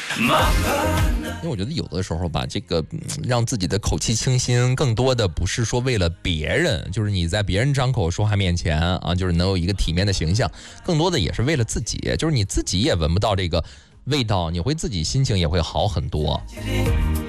因为我觉得有的时候吧，这个让自己的口气清新，更多的不是说为了别人，就是你在别人张口说话面前啊，就是能有一个体面的形象，更多的也是为了自己，就是你自己也闻不到这个味道，你会自己心情也会好很多。